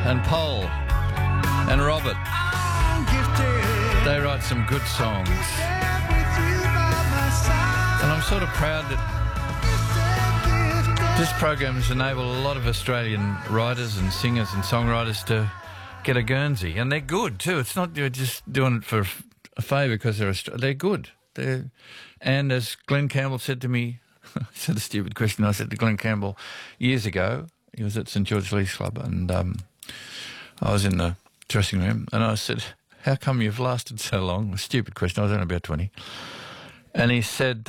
and Paul and Robert. They write some good songs. And I'm sort of proud that this program has enabled a lot of Australian writers and singers and songwriters to get a Guernsey. And they're good too. It's not you're just doing it for a favour because they're good. And as Glenn Campbell said to me, I said a stupid question I said to Glenn Campbell years ago. He was at St George Leagues Club and I was in the dressing room and I said, how come you've lasted so long? A stupid question. I was only about 20. And he said,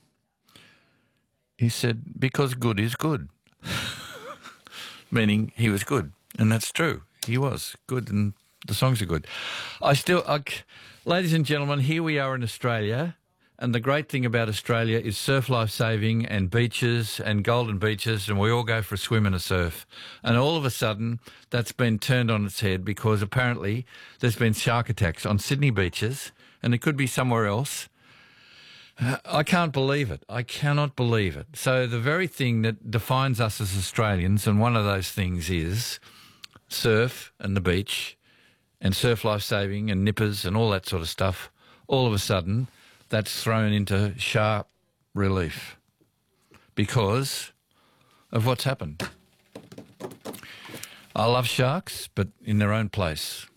because good is good. Meaning he was good. And that's true. He was good and the songs are good. Ladies and gentlemen, here we are in Australia. And the great thing about Australia is surf life saving and beaches and golden beaches, and we all go for a swim and a surf. And all of a sudden, that's been turned on its head because apparently there's been shark attacks on Sydney beaches, and it could be somewhere else. I can't believe it. I cannot believe it. So the very thing that defines us as Australians, and one of those things is surf and the beach and surf life saving and nippers and all that sort of stuff, all of a sudden that's thrown into sharp relief because of what's happened. I love sharks, but in their own place.